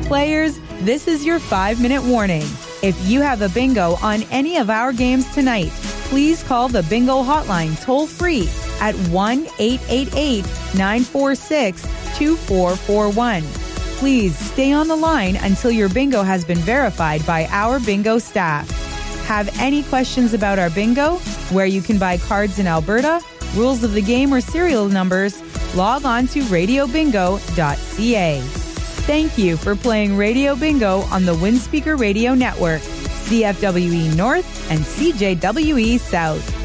Players, this is your 5-minute warning. If you have a bingo on any of our games tonight, please call the bingo hotline toll-free at 1-888-946-2441. Please stay on the line until your bingo has been verified by our bingo staff. Have any questions about our bingo, where you can buy cards in Alberta, rules of the game, or serial numbers, log on to radiobingo.ca. Thank you for playing Radio Bingo on the Windspeaker Radio Network, CFWE North and CJWE South.